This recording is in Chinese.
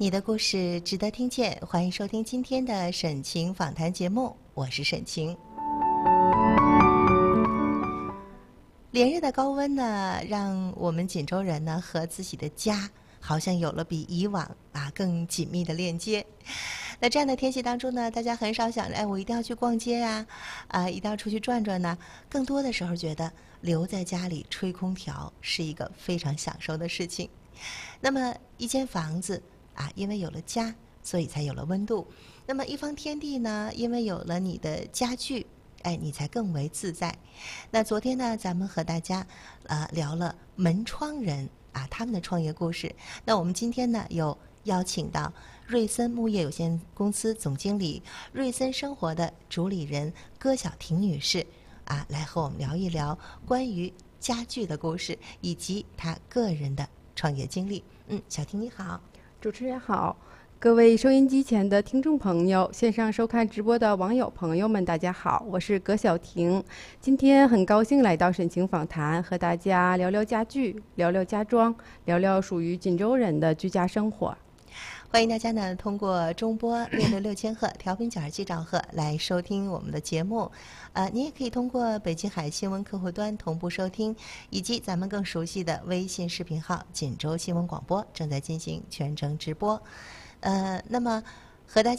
你的故事值得听见，欢迎收听今天的沈晴访谈节目，我是沈晴。连日的高温呢，让我们锦州人呢和自己的家好像有了比以往更紧密的链接。那这样的天气当中呢，大家很少想着，我一定要去逛街呀，一定要出去转转呢。更多的时候觉得留在家里吹空调是一个非常享受的事情。那么一间房子因为有了家，所以才有了温度。那么一方天地呢，因为有了你的家具，你才更为自在。那昨天呢，咱们和大家聊了门窗人他们的创业故事。那我们今天呢，有邀请到瑞森木业有限公司总经理、瑞森生活的主理人戈晓婷女士来和我们聊一聊关于家具的故事以及她个人的创业经历。小婷你好。 主持人好，各位收音机前的听众朋友，线上收看直播的网友朋友们，大家好，我是葛晓婷。今天很高兴来到沈晴访谈，和大家聊聊家具，聊聊家装，聊聊属于锦州人的居家生活。 欢迎大家呢通过中波666千赫调频92兆赫来收听我们的节目。您也可以通过北京海新闻客户端同步收听，以及咱们更熟悉的微信视频号锦州新闻广播正在进行全程直播。那么和大家